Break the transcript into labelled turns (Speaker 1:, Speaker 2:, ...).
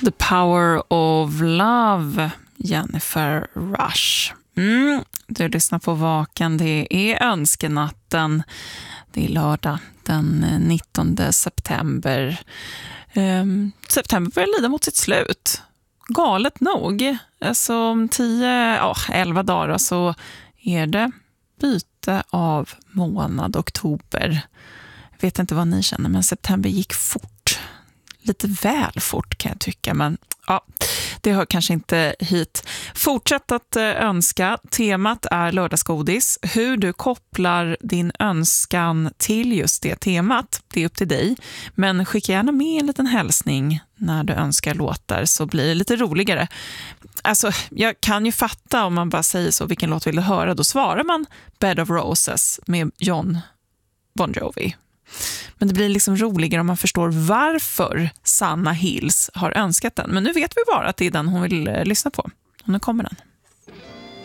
Speaker 1: The Power of Love, Jennifer Rush. Du lyssnar på Vaken, det är önskenatten. Det är lördag den 19 september. September börjar lida mot sitt slut. Galet nog. Alltså om 11 dagar så är det byte av månad, oktober. Jag vet inte vad ni känner, men september gick fort. Lite väl fort kan jag tycka, men ja, det hör kanske inte hit. Fortsätt att önska. Temat är lördagsgodis. Hur du kopplar din önskan till just det temat, det är upp till dig. Men skicka gärna med en liten hälsning när du önskar låtar, så blir det lite roligare. Alltså, jag kan ju fatta om man bara säger så, vilken låt vill du höra? Då svarar man Bed of Roses med John Bon Jovi. Men det blir liksom roligare om man förstår varför Sanna Hills har önskat den. Men nu vet vi bara att det är den hon vill lyssna på. Och nu kommer den.